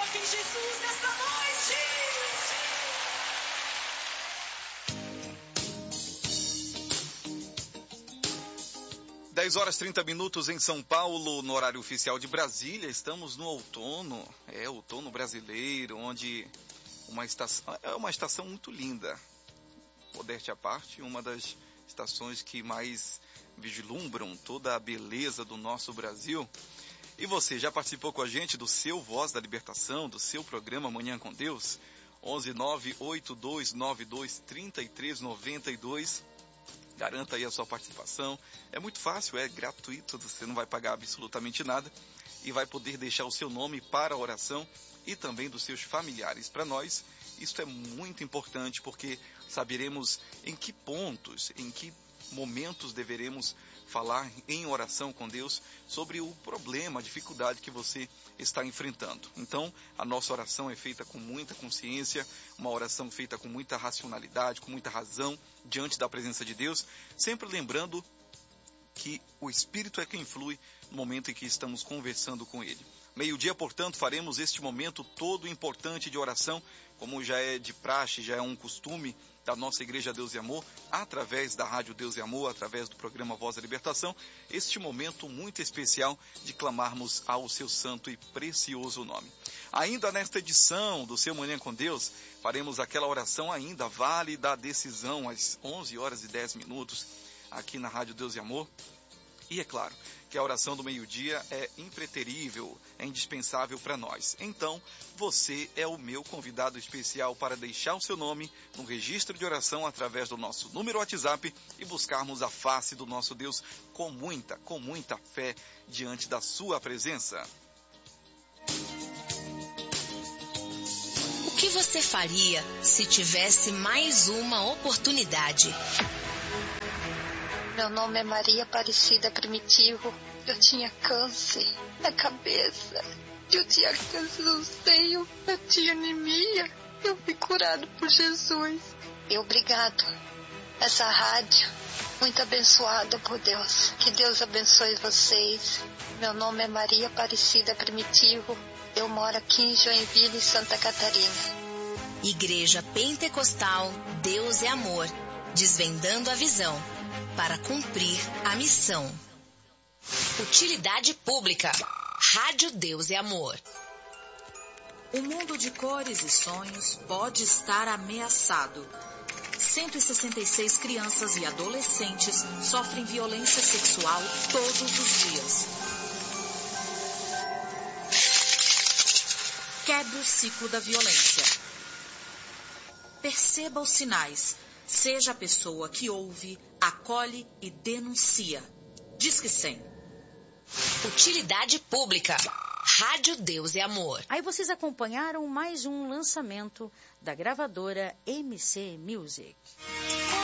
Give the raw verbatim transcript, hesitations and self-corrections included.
toque em Jesus nesta noite. dez horas e trinta minutos em São Paulo, no horário oficial de Brasília. Estamos no outono, é outono brasileiro, onde uma estação, é uma estação muito linda. Modéstia à parte, uma das estações que mais vislumbram toda a beleza do nosso Brasil. E você já participou com a gente do seu Voz da Libertação, do seu programa Manhã com Deus? onze nove oito dois nove dois três três nove dois. Garanta aí a sua participação. É muito fácil, é gratuito, você não vai pagar absolutamente nada e vai poder deixar o seu nome para a oração e também dos seus familiares. Para nós, isso é muito importante porque saberemos em que pontos, em que momentos deveremos falar em oração com Deus sobre o problema, a dificuldade que você está enfrentando. Então, a nossa oração é feita com muita consciência, uma oração feita com muita racionalidade, com muita razão, diante da presença de Deus, sempre lembrando que o Espírito é quem flui no momento em que estamos conversando com Ele. Meio-dia, portanto, faremos este momento todo importante de oração, como já é de praxe, já é um costume da nossa Igreja Deus e Amor, através da Rádio Deus e Amor, através do programa Voz da Libertação, este momento muito especial de clamarmos ao seu santo e precioso nome. Ainda nesta edição do seu Manhã com Deus, faremos aquela oração ainda, vale da decisão, às onze horas e dez minutos, aqui na Rádio Deus e Amor. E é claro que a oração do meio-dia é impreterível, é indispensável para nós. Então, você é o meu convidado especial para deixar o seu nome no registro de oração através do nosso número WhatsApp e buscarmos a face do nosso Deus com muita, com muita fé diante da sua presença. O que você faria se tivesse mais uma oportunidade? Meu nome é Maria Aparecida Primitivo. Eu tinha câncer na cabeça. Eu tinha câncer no seio. Eu tinha anemia. Eu fui curado por Jesus. E obrigado. Essa rádio, muito abençoada por Deus. Que Deus abençoe vocês. Meu nome é Maria Aparecida Primitivo. Eu moro aqui em Joinville, Santa Catarina. Igreja Pentecostal Deus é Amor. Desvendando a visão para cumprir a missão. Utilidade pública. Rádio Deus é Amor. O mundo de cores e sonhos pode estar ameaçado. cento e sessenta e seis crianças e adolescentes sofrem violência sexual todos os dias. Quebre o ciclo da violência. Perceba os sinais. Seja a pessoa que ouve, acolhe e denuncia. Disque cem. Utilidade pública. Rádio Deus é Amor. Aí vocês acompanharam mais um lançamento da gravadora M C Music.